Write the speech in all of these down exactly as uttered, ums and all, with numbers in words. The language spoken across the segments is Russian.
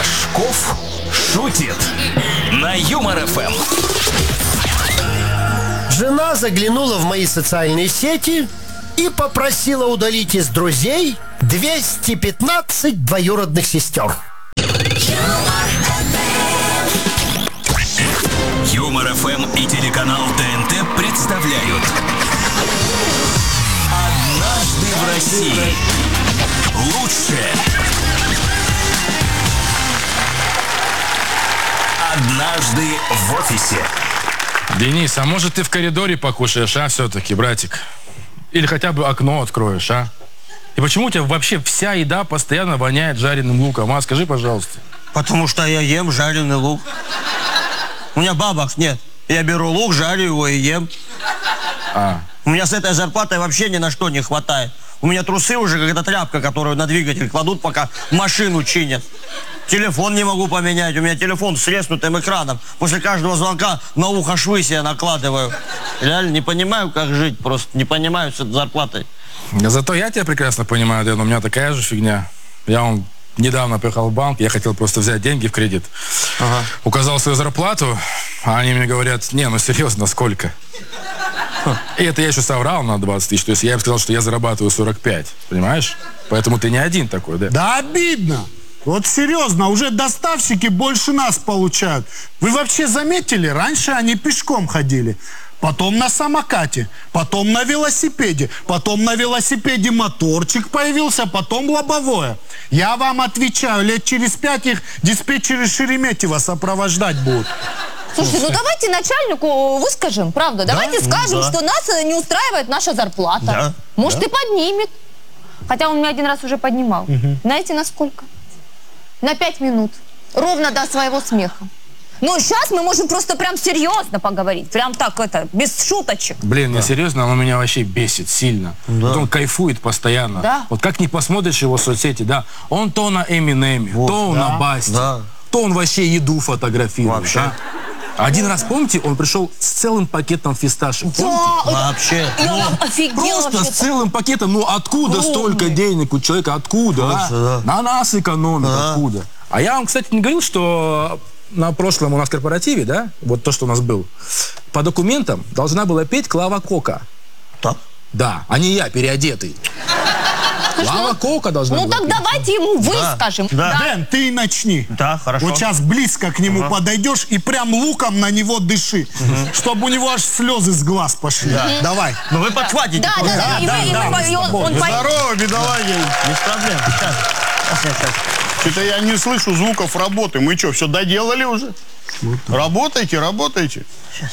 Рожков шутит на Юмор эф эм. Жена заглянула в мои социальные сети и попросила удалить из друзей двести пятнадцать двоюродных сестер. Юмор эф эм и телеканал тэ эн тэ представляют «Однажды в России». Лучшее. Однажды в офисе. Денис, а может ты в коридоре покушаешь, а, все-таки, братик? Или хотя бы окно откроешь, а? И почему у тебя вообще вся еда постоянно воняет жареным луком, а? Скажи, пожалуйста. Потому что я ем жареный лук. У меня бабок нет. Я беру лук, жарю его и ем. А. У меня с этой зарплатой вообще ни на что не хватает. У меня трусы уже как эта тряпка, которую на двигатель кладут, пока машину чинят. Телефон не могу поменять. У меня телефон с треснутым экраном. После каждого звонка на ухо швы себе накладываю. Реально не понимаю, как жить. Просто не понимаю с этой зарплатой. Зато я тебя прекрасно понимаю, Дэн. У меня такая же фигня. Я он недавно приехал в банк. Я хотел просто взять деньги в кредит. Ага. Указал свою зарплату. А они мне говорят: не, ну серьезно, сколько? И это я еще соврал на двадцать тысяч. То есть я им сказал, что я зарабатываю сорок пять. Понимаешь? Поэтому ты не один такой, да? Да обидно. Вот серьезно, уже доставщики больше нас получают. Вы вообще заметили, раньше они пешком ходили. Потом на самокате, потом на велосипеде, потом на велосипеде моторчик появился, потом лобовое. Я вам отвечаю, лет через пять их диспетчеры Шереметьево сопровождать будут. Слушайте, ну давайте начальнику выскажем, правда? Да? Давайте скажем, Да. что нас не устраивает наша зарплата. Да. Может, Да. и поднимет. Хотя он меня один раз уже поднимал. Угу. Знаете, на сколько? На пять минут. Ровно до своего смеха. Но сейчас мы можем просто прям серьезно поговорить. Прям так, это, без шуточек. Блин, не серьезно, он меня вообще бесит сильно. Да. Вот он кайфует постоянно. Да. Вот как не посмотришь его соцсети, да, он то на Эминеме, Вот, то он да. на Басте, Да. то он вообще еду фотографирует. Вообще. Да? Один раз, помните, он пришел с целым пакетом фисташек. Помните? Да, Вообще. я Ну, офигела Просто с вообще-то. целым пакетом. Ну откуда Огромный. столько денег у человека? Откуда? Просто, а? да. На нас экономит. Да. Откуда? А я вам, кстати, не говорил, что на прошлом у нас корпоративе, да, вот то, что у нас был, по документам должна была петь Клава Кока. так. Да, а не я, переодетый. Клава Кока должна Ну была так петь. давайте ему выскажем. Да. Дэн, ты и начни. Да, хорошо. Вот сейчас близко к нему подойдешь и прям луком на него дыши, чтобы у него аж слезы с глаз пошли. Давай. Ну вы подхватите. Да, да, да, и да, вы- и да, вы- мы с и он- тобой. он пой- Здорово, бедолаги. Без проблем. Сейчас. Сейчас, сейчас. Что-то я не слышу звуков работы. Мы что, все доделали уже? Работайте, работайте.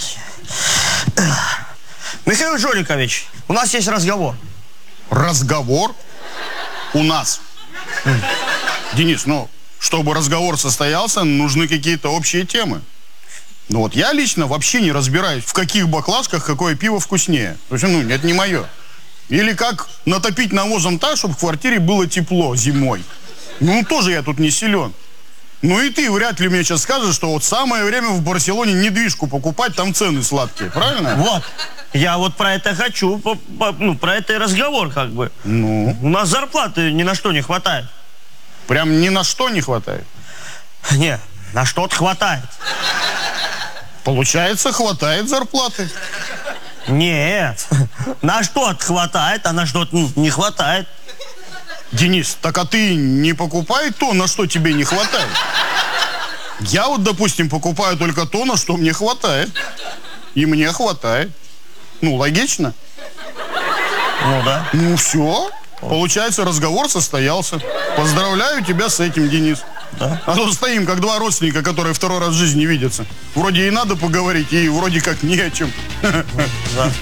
Михаил Жоликович, у нас есть разговор. Разговор у нас. Денис, ну, чтобы разговор состоялся, нужны какие-то общие темы. Ну вот я лично вообще не разбираюсь, в каких баклажках какое пиво вкуснее. То есть, ну, это не мое. Или как натопить навозом так, чтобы в квартире было тепло зимой. Ну, тоже я тут не силен. Ну и ты вряд ли мне сейчас скажешь, что вот самое время в Барселоне недвижку покупать, там цены сладкие, правильно? Вот. Я вот про это хочу, по- по- ну, про это и разговор как бы. Ну, У нас зарплаты ни на что не хватает. прям ни на что не хватает. Не, на что-то хватает. Получается, хватает зарплаты. Нет, на что-то хватает, а на что-то ну, не хватает. Денис, так а ты не покупай то, на что тебе не хватает. Я вот, допустим, покупаю только то, на что мне хватает. И мне хватает. Ну, логично. Ну да. Ну, все. Получается, разговор состоялся. Поздравляю тебя с этим, Денис. Да. А то стоим, как два родственника, которые второй раз в жизни не видятся. Вроде и надо поговорить, и вроде как не о чем. Да.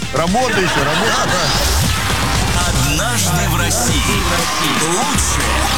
Работайте, работайте. «Однажды в России». Лучшее